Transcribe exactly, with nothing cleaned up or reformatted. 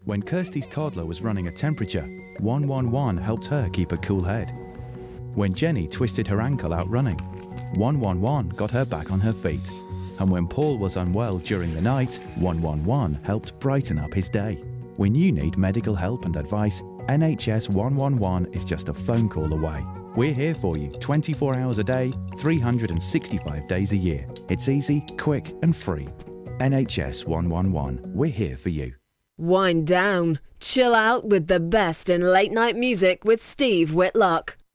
When Kirsty's toddler was running a temperature, one one one helped her keep a cool head. When Jenny twisted her ankle out running, one one one got her back on her feet. And when Paul was unwell during the night, one one one helped brighten up his day. When you need medical help and advice, N H S one one one is just a phone call away. We're here for you twenty-four hours a day, three hundred sixty-five days a year. It's easy, quick and free. N H S one one one. We're here for you. Wind down. Chill out with the best in late night music with Steve Whitlock.